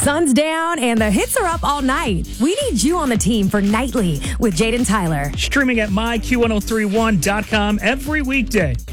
sun's down and the hits are up all night. We need you on the team for Nightly with Jaden Tyler. Streaming at myq1031.com every weekday.